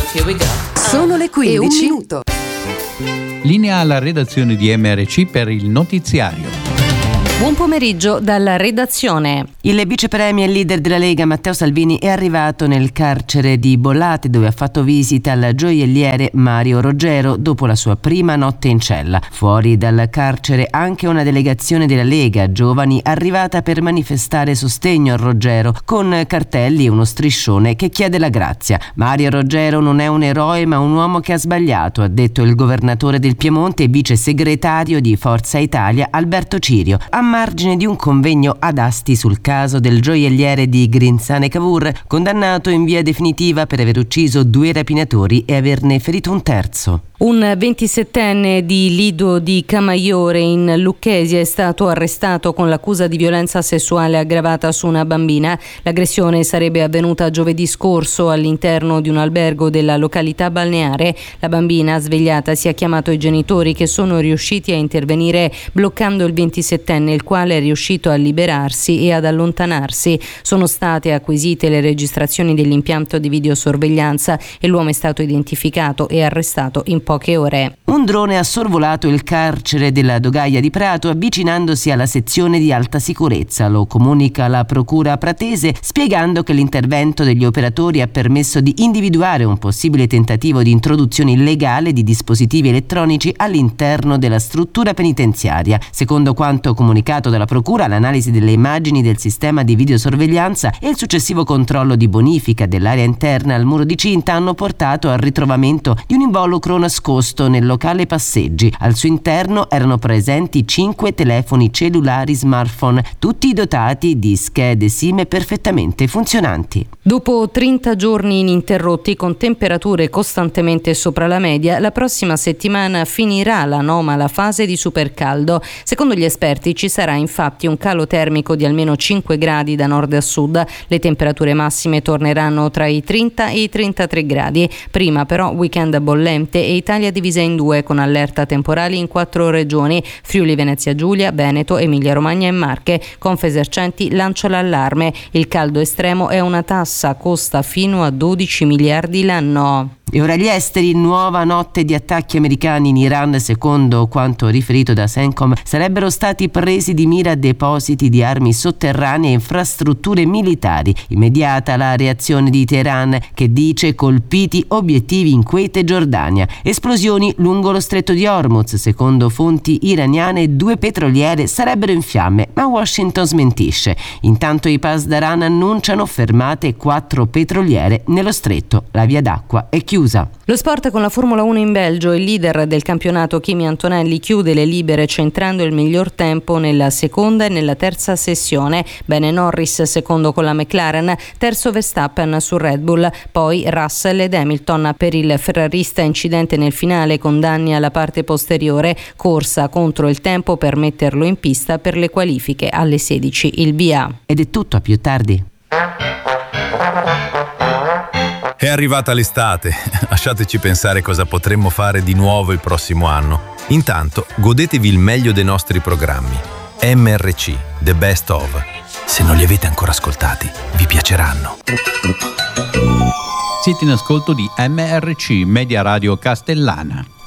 Sono le 15. E un minuto. Linea alla redazione di MRC per il notiziario. Buon pomeriggio dalla redazione. Il vice premier e leader della Lega Matteo Salvini è arrivato nel carcere di Bollate, dove ha fatto visita al gioielliere Mario Roggero dopo la sua prima notte in cella. Fuori dal carcere anche una delegazione della Lega Giovani arrivata per manifestare sostegno a Roggero con cartelli e uno striscione che chiede la grazia. Mario Roggero non è un eroe ma un uomo che ha sbagliato, ha detto il governatore del Piemonte e vice segretario di Forza Italia Alberto Cirio, a margine di un convegno ad Asti sul caso del gioielliere di Grinzane Cavour, condannato in via definitiva per aver ucciso 2 rapinatori e averne ferito un terzo. Un 27enne di Lido di Camaiore in Lucchesi è stato arrestato con l'accusa di violenza sessuale aggravata su una bambina. L'aggressione sarebbe avvenuta giovedì scorso all'interno di un albergo della località balneare. La bambina, svegliata, si ha chiamato i genitori che sono riusciti a intervenire bloccando il 27enne, il quale è riuscito a liberarsi e ad allontanarsi. Sono state acquisite le registrazioni dell'impianto di videosorveglianza e l'uomo è stato identificato e arrestato in poche ore. Un drone ha sorvolato il carcere della Dogaia di Prato avvicinandosi alla sezione di alta sicurezza. Lo comunica la procura pratese, spiegando che l'intervento degli operatori ha permesso di individuare un possibile tentativo di introduzione illegale di dispositivi elettronici all'interno della struttura penitenziaria. Secondo quanto comunicato dalla procura, l'analisi delle immagini del sistema di videosorveglianza e il successivo controllo di bonifica dell'area interna al muro di cinta hanno portato al ritrovamento di un involucro nascosto nel locale passeggi. Al suo interno erano presenti 5 telefoni cellulari smartphone, tutti dotati di schede SIM perfettamente funzionanti. Dopo 30 giorni ininterrotti con temperature costantemente sopra la media, la prossima settimana finirà l'anomala fase di supercaldo. Secondo gli esperti ci sarà infatti un calo termico di almeno 5 gradi da nord a sud. Le temperature massime torneranno tra i 30 e i 33 gradi. Prima però weekend bollente e Italia divisa in 2 con allerta temporali in 4 regioni: Friuli Venezia Giulia, Veneto, Emilia Romagna e Marche. Confesercenti lancia l'allarme: il caldo estremo è una tassa, costa fino a 12 miliardi l'anno. E ora gli esteri, nuova notte di attacchi americani in Iran. Secondo quanto riferito da CENTCOM, sarebbero stati presi di mira depositi di armi sotterranee e infrastrutture militari. Immediata la reazione di Teheran, che dice colpiti obiettivi in Kuwait e Giordania. Esplosioni lungo lo stretto di Hormuz. Secondo fonti iraniane 2 petroliere sarebbero in fiamme, ma Washington smentisce. Intanto i Pasdaran annunciano fermate 4 petroliere nello stretto. La via d'acqua è chiusa. Lo sport con la Formula 1 in Belgio. Il leader del campionato Kimi Antonelli chiude le libere centrando il miglior tempo nella seconda e nella terza sessione. Bene Norris secondo con la McLaren, terzo Verstappen su Red Bull, poi Russell ed Hamilton. Per il ferrarista incidente nel finale con danni alla parte posteriore, corsa contro il tempo per metterlo in pista per le qualifiche alle 16 il via. Ed è tutto, a più tardi. È arrivata l'estate, lasciateci pensare cosa potremmo fare di nuovo il prossimo anno. Intanto, godetevi il meglio dei nostri programmi. MRC, The Best Of. Se non li avete ancora ascoltati, vi piaceranno. Siete in ascolto di MRC, Media Radio Castellana.